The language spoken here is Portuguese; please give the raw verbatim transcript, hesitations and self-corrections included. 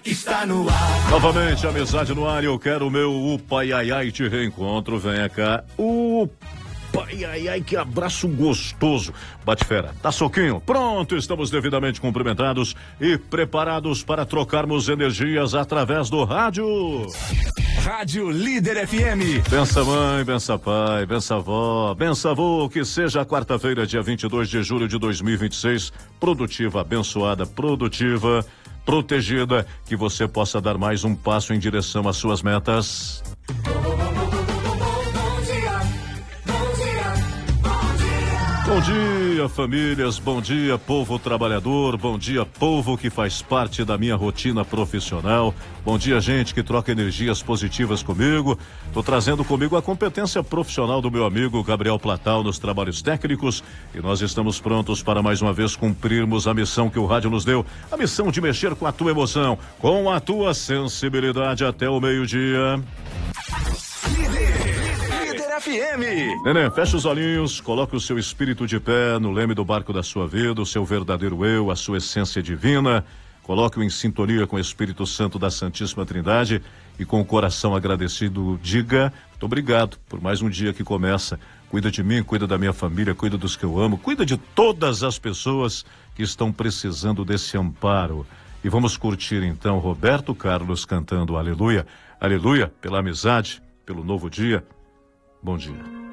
está no ar. Novamente, amizade no ar, eu quero o meu upa ai ai, te reencontro, venha cá. Upa ai ai, que abraço gostoso. Bate fera, tá soquinho? Pronto, estamos devidamente cumprimentados e preparados para trocarmos energias através do rádio. Rádio Líder F M. Bença mãe, bença pai, bença avó, bença avô, que seja a quarta-feira, dia vinte e dois de julho de dois mil e vinte e seis, produtiva, abençoada, produtiva, protegida, que você possa dar mais um passo em direção às suas metas. Bom dia, famílias, bom dia, povo trabalhador, bom dia, povo que faz parte da minha rotina profissional, bom dia, gente que troca energias positivas comigo. Tô trazendo comigo a competência profissional do meu amigo Gabriel Platal nos trabalhos técnicos e nós estamos prontos para mais uma vez cumprirmos a missão que o rádio nos deu, a missão de mexer com a tua emoção, com a tua sensibilidade até o meio-dia. F M. Neném, fecha os olhinhos, coloque o seu espírito de pé no leme do barco da sua vida, o seu verdadeiro eu, a sua essência divina. Coloque-o em sintonia com o Espírito Santo da Santíssima Trindade e com o coração agradecido, diga: muito obrigado por mais um dia que começa. Cuida de mim, cuida da minha família, cuida dos que eu amo, cuida de todas as pessoas que estão precisando desse amparo. E vamos curtir então Roberto Carlos cantando Aleluia, Aleluia, pela amizade, pelo novo dia. Bom dia.